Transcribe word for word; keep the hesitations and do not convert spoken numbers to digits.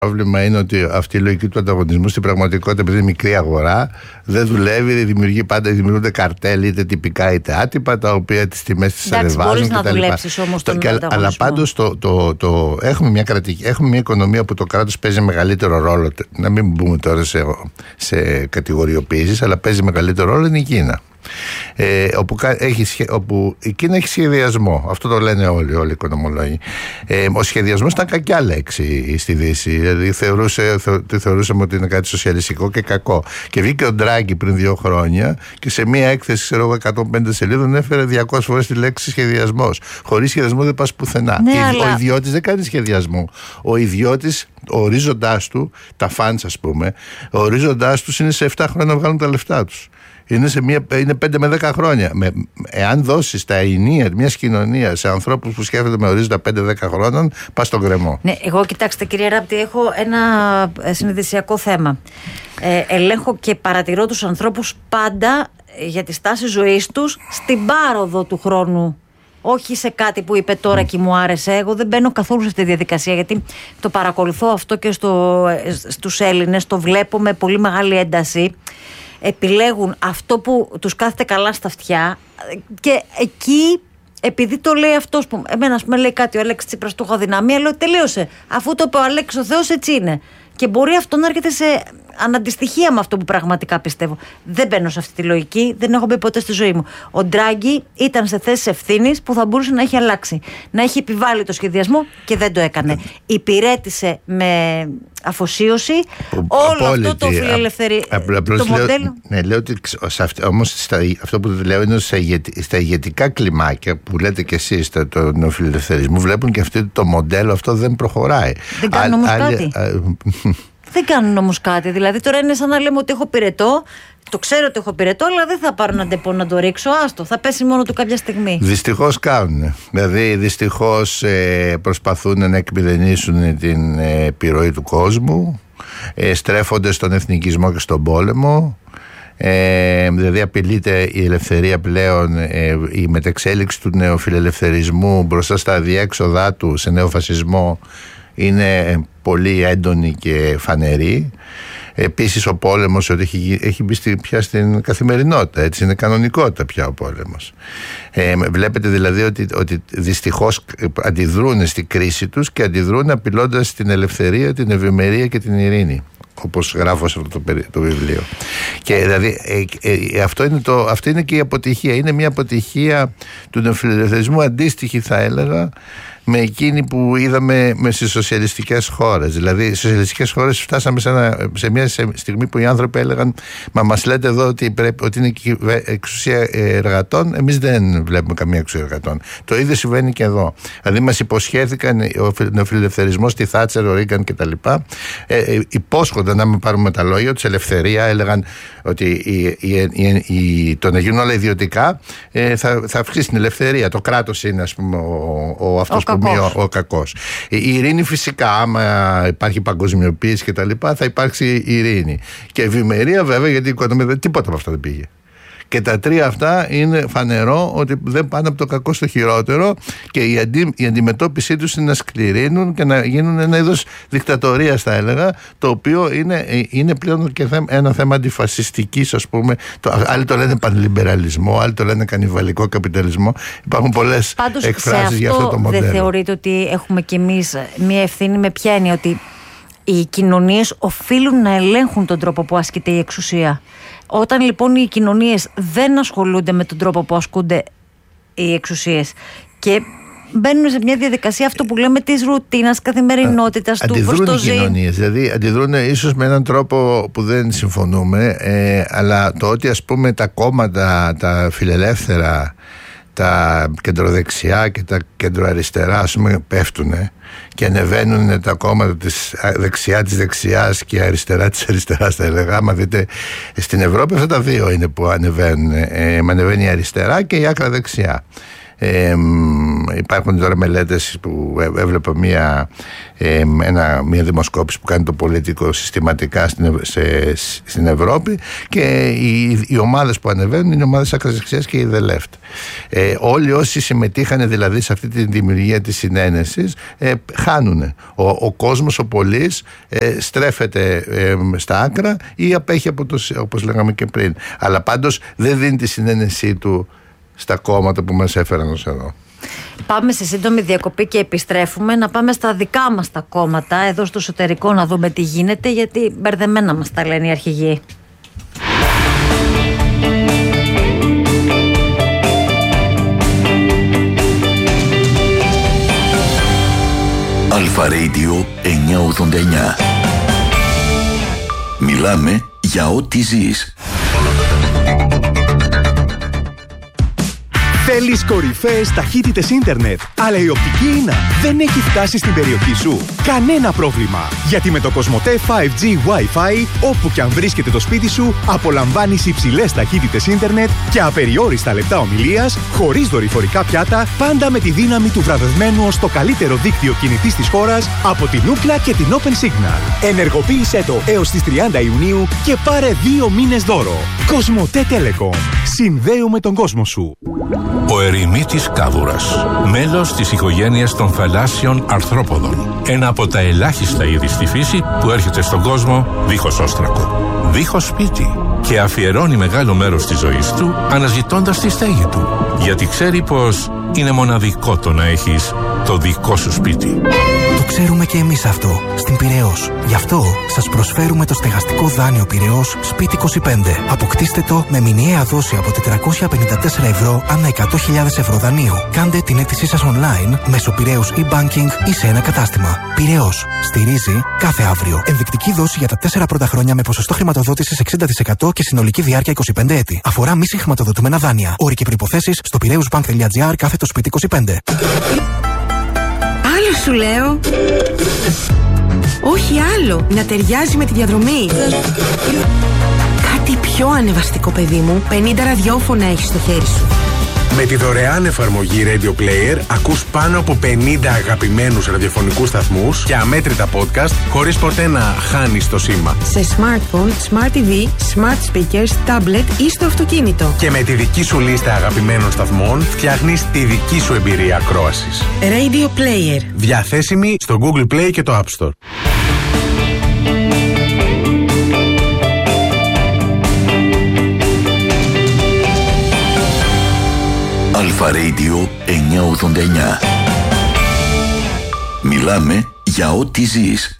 Το πρόβλημα είναι ότι αυτή η λογική του ανταγωνισμού στην πραγματικότητα, επειδή είναι μικρή αγορά, δεν δουλεύει, δημιουργεί πάντα, δημιουργούνται καρτέλ είτε τυπικά είτε άτυπα, τα οποία τις τιμές τις ανεβάζουν κτλ. Μπορείς να δουλέψεις όμως τον ανταγωνισμό. Αλλά πάντως το, το, το, έχουμε, μια κρατική, έχουμε μια οικονομία που το κράτος παίζει μεγαλύτερο ρόλο. Να μην μπούμε τώρα σε, σε κατηγοριοποιήσεις, αλλά παίζει μεγαλύτερο ρόλο είναι η Κίνα. Ε, όπου, έχει, όπου η Κίνα έχει σχεδιασμό. Αυτό το λένε όλοι, όλοι οι οικονομολόγοι. Ε, ο σχεδιασμός ήταν κακιά λέξη στη Δύση. Δηλαδή θεωρούσε, θεω, θεωρούσαμε ότι είναι κάτι σοσιαλιστικό και κακό. Και βγήκε ο Ντράγκη πριν δύο χρόνια και σε μία έκθεση, ξέρω εγώ, εκατόν πέντε σελίδων έφερε διακόσιες φορές τη λέξη σχεδιασμός. Χωρίς σχεδιασμό δεν πας πουθενά. Ναι, ο, αλλά... ο ιδιώτης δεν κάνει σχεδιασμό. Ο ιδιώτης, ο ορίζοντάς του, τα φαντς ας πούμε, ο ορίζοντάς τους είναι σε επτά χρόνια να βγάλουν τα λεφτά τους. Είναι, σε μια, είναι πέντε με δέκα χρόνια. Με, εάν δώσεις τα ενία μιας κοινωνίας σε ανθρώπους που σκέφτονται με ορίζοντα πέντε δέκα χρόνων, πας στον γκρεμό. Ναι, εγώ κοιτάξτε κύριε Ράπτη, έχω ένα συνειδησιακό θέμα. Ε, ελέγχω και παρατηρώ τους ανθρώπους πάντα για τη στάση ζωής τους στην πάροδο του χρόνου. Όχι σε κάτι που είπε τώρα και μου άρεσε. Εγώ δεν μπαίνω καθόλου σε αυτή τη διαδικασία, γιατί το παρακολουθώ αυτό και στο, στους Έλληνες, το βλέπω με πολύ μεγάλη ένταση. Επιλέγουν αυτό που τους κάθεται καλά στα αυτιά και εκεί, επειδή το λέει αυτός που εμένα ας πούμε λέει κάτι, ο Αλέξης Τσίπρας του έχω αδυναμία, λέω τελείωσε, αφού το είπε ο Αλέξης ο Θεός έτσι είναι, και μπορεί αυτό να έρχεται σε αναντιστοιχεία με αυτό που πραγματικά πιστεύω. Δεν μπαίνω σε αυτή τη λογική, δεν έχω μπει ποτέ στη ζωή μου. Ο Ντράγκη ήταν σε θέση ευθύνης που θα μπορούσε να έχει αλλάξει, να έχει επιβάλει το σχεδιασμό και δεν το έκανε. Υπηρέτησε με αφοσίωση όλο αυτό το φιλελευθερι... το μοντέλο. Ναι, λέω ότι όμως αυτό που λέω είναι στα ηγετικά κλιμάκια που λέτε και εσείς το νεοφιλελευθερισμού, βλέπουν και αυτοί το μοντέλο αυτό δεν προχωράει. Δεν κάνουν όμως κάτι. Δεν κάνουν όμως κάτι. Δηλαδή τώρα είναι σαν να λέμε ότι έχω πυρετό. Το ξέρω ότι έχω πυρετό, αλλά δεν θα πάρω να ντεπώ να το ρίξω. Άστο, θα πέσει μόνο του κάποια στιγμή. Δυστυχώς κάνουν. Δηλαδή δυστυχώς ε, προσπαθούν να εκμηδενήσουν την ε, επιρροή του κόσμου. Ε, στρέφονται στον εθνικισμό και στον πόλεμο. Ε, δηλαδή απειλείται η ελευθερία πλέον, ε, η μετεξέλιξη του νεοφιλελευθερισμού μπροστά στα αδιέξοδά του σε νεοφασισμό είναι πολύ έντονη και φανερή. Επίσης ο πόλεμος ότι έχει, έχει μπει πια στην καθημερινότητα, έτσι είναι κανονικότητα πια ο πόλεμος. Ε, βλέπετε δηλαδή ότι, ότι δυστυχώς αντιδρούν στη κρίση τους και αντιδρούν απειλώντας την ελευθερία, την ευημερία και την ειρήνη, όπως γράφω σε αυτό το, το βιβλίο. Και δηλαδή ε, ε, αυτό είναι το, αυτή είναι και η αποτυχία. Είναι μια αποτυχία του νεοφιλελευθερισμού αντίστοιχη, θα έλεγα, με εκείνη που είδαμε με στις σοσιαλιστικές χώρες. Δηλαδή στις σοσιαλιστικές χώρες φτάσαμε σε, ένα, σε μια στιγμή που οι άνθρωποι έλεγαν μα μας λέτε εδώ ότι, πρέπει, ότι είναι εξουσία εργατών, εμείς δεν βλέπουμε καμία εξουσία εργατών. Το ίδιο συμβαίνει και εδώ. Δηλαδή μας υποσχέθηκαν ο νεοφιλελευθερισμός, τη Θάτσερ, ο Ρίγκαν κτλ. Ε, ε, υπόσχονταν, να μην πάρουμε τα λόγια τους, ελευθερία, έλεγαν ότι η, η, η, η, το να γίνουν όλα ιδιωτικά ε, θα, θα αυξήσει την ελευθερία. Το κράτος είναι, ας πούμε, ο, ο, αυτός ο που κακός. Ο, ο κακός. Η ειρήνη φυσικά, άμα υπάρχει παγκοσμιοποίηση και τα λοιπά, θα υπάρξει ειρήνη. Και ευημερία βέβαια, γιατί η οικονομία δεν, τίποτα από αυτά δεν πήγε. Και τα τρία αυτά είναι φανερό ότι δεν πάνε από το κακό στο χειρότερο και η, αντι, η αντιμετώπιση τους είναι να σκληρύνουν και να γίνουν ένα είδος δικτατορίας, θα έλεγα, το οποίο είναι, είναι πλέον και θέμα, ένα θέμα αντιφασιστικής, ας πούμε. Το, άλλοι το λένε πανλιμπεραλισμό, άλλοι το λένε κανιβαλικό καπιταλισμό. Υπάρχουν πολλές Πάντως, εκφράσεις για αυτό το μοντέλο. Δεν θεωρείτε ότι έχουμε κι εμείς μια ευθύνη, με ποια έννοια, ότι οι κοινωνίες οφείλουν να ελέγχουν τον τρόπο που ασκείται η εξουσία? Όταν λοιπόν οι κοινωνίες δεν ασχολούνται με τον τρόπο που ασκούνται οι εξουσίες και μπαίνουν σε μια διαδικασία, αυτό που λέμε, της ρουτίνας, καθημερινότητας, του πώς το ζει. Αντιδρούν οι κοινωνίες, δηλαδή αντιδρούν ίσως με έναν τρόπο που δεν συμφωνούμε, ε, αλλά το ότι ας πούμε τα κόμματα, τα φιλελεύθερα, τα κεντροδεξιά και τα κεντροαριστερά, ας πούμε, πέφτουνε και ανεβαίνουν τα κόμματα της δεξιά της δεξιάς και αριστερά της αριστεράς, θα έλεγα. Άμα δείτε στην Ευρώπη αυτά τα δύο είναι που ανεβαίνουν, ε, ανεβαίνει η αριστερά και η άκρα δεξιά. Ε, υπάρχουν τώρα μελέτες που έβλεπα μια, ε, ένα, μια δημοσκόπηση που κάνει το Πολίτικο συστηματικά στην, σε, στην Ευρώπη, και οι, οι ομάδες που ανεβαίνουν είναι ομάδες άκρας δεξιάς και η The Left. Ε, όλοι όσοι συμμετείχαν δηλαδή σε αυτή τη δημιουργία της συνένεσης ε, χάνουνε. Ο, ο κόσμος, ο πολίς ε, στρέφεται ε, στα άκρα ή απέχει από το, όπως λέγαμε και πριν. Αλλά πάντως δεν δίνει τη συνένεσή του στα κόμματα που μας έφεραν ως εδώ. Πάμε σε σύντομη διακοπή και επιστρέφουμε να πάμε στα δικά μας τα κόμματα, εδώ στο εσωτερικό, να δούμε τι γίνεται, γιατί μπερδεμένα μας τα λένε οι αρχηγοί. Αλφα Radio εννιακόσια ογδόντα εννιά. Μιλάμε για ό,τι ζεις. Θέλεις κορυφαίες ταχύτητες ίντερνετ, αλλά η οπτική ίνα δεν έχει φτάσει στην περιοχή σου? Κανένα πρόβλημα, γιατί με το Κοσμοτέ φάιβ τζι Wi-Fi, όπου και αν βρίσκεται το σπίτι σου, απολαμβάνεις υψηλές ταχύτητες ίντερνετ και απεριόριστα λεπτά ομιλίας, χωρίς δορυφορικά πιάτα, πάντα με τη δύναμη του βραβευμένου ως το καλύτερο δίκτυο κινητής της χώρας από την Ookla και την Open Signal. Ενεργοποίησέ το έως τις τριάντα Ιουνίου και πάρε δύο μήνες δώρο. Κοσμοτέ Telecom. Συνδέουμε τον κόσμο σου. Ο ερημίτης κάβουρας, μέλος της οικογένειας των θαλάσσιων αρθρόποδων. Ένα από τα ελάχιστα είδη στη φύση που έρχεται στον κόσμο δίχως όστρακο, δίχως σπίτι, και αφιερώνει μεγάλο μέρος της ζωής του αναζητώντας τη στέγη του, γιατί ξέρει πως είναι μοναδικό το να έχεις το δικό σου σπίτι. Το ξέρουμε και εμείς αυτό στην Πειραιώς. Γι' αυτό σας προσφέρουμε το στεγαστικό δάνειο Πειραιώς Σπίτι είκοσι πέντε. Αποκτήστε το με μηνιαία δόση από τετρακόσια πενήντα τέσσερα ευρώ ανά εκατό χιλιάδες ευρώ δανείου. Κάντε την αίτησή σας online μέσω Πειραιώς e-banking ή σε ένα κατάστημα. Πειραιώς. Στηρίζει κάθε αύριο. Ενδεικτική δόση για τα τέσσερα πρώτα χρόνια με ποσοστό χρηματοδότησης εξήντα τοις εκατό και συνολική διάρκεια είκοσι πέντε έτη. Αφορά μη συγχρηματοδοτούμενα δάνεια. Όροι και προϋποθέσεις στο πειραιούσbank.gr κάθετο σπίτι είκοσι πέντε. Άλλο σου λέω. Όχι άλλο. Να ταιριάζει με τη διαδρομή. Κάτι πιο ανεβαστικό, παιδί μου. πενήντα ραδιόφωνα έχεις στο χέρι σου. Με τη δωρεάν εφαρμογή Radio Player ακούς πάνω από πενήντα αγαπημένους ραδιοφωνικούς σταθμούς και αμέτρητα podcast χωρίς ποτέ να χάνεις το σήμα. Σε smartphone, smart τι βι, smart speakers, tablet ή στο αυτοκίνητο. Και με τη δική σου λίστα αγαπημένων σταθμών φτιάχνεις τη δική σου εμπειρία ακρόασης. Radio Player. Διαθέσιμη στο Google Play και το App Store. Αλφα Radio εννιακόσια ογδόντα εννιά. Μιλάμε για ό,τι ζεις.